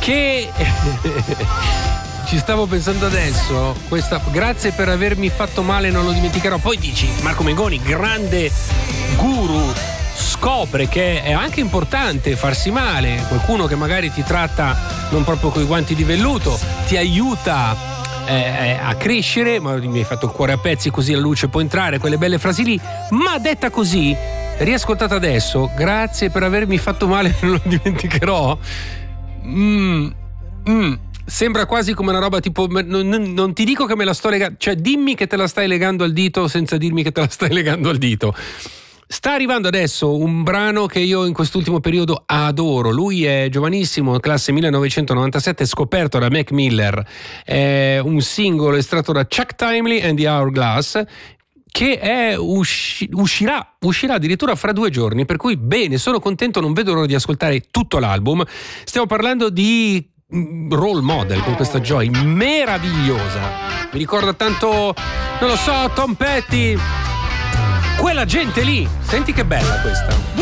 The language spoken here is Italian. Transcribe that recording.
che ci stavo pensando adesso, grazie per avermi fatto male, non lo dimenticherò. Poi dici, Marco Mengoni, grande guru, scopre che è anche importante farsi male. Qualcuno che magari ti tratta non proprio coi guanti di velluto ti aiuta a crescere, ma mi hai fatto il cuore a pezzi, così la luce può entrare, quelle belle frasi lì. Ma detta così, riascoltata adesso, grazie per avermi fatto male, non lo dimenticherò. Sembra quasi come una roba tipo non ti dico che me la sto legando, cioè dimmi che te la stai legando al dito senza dirmi che te la stai legando al dito. Sta arrivando adesso un brano che io in quest'ultimo periodo adoro. Lui è giovanissimo, classe 1997, scoperto da Mac Miller, è un singolo estratto da Chuck Timely and the Hourglass, che uscirà addirittura fra 2 giorni, per cui bene, sono contento, non vedo l'ora di ascoltare tutto l'album. Stiamo parlando di Role Model con questa Joy meravigliosa, mi ricorda tanto, non lo so, Tom Petty, quella gente lì. Senti che bella questa.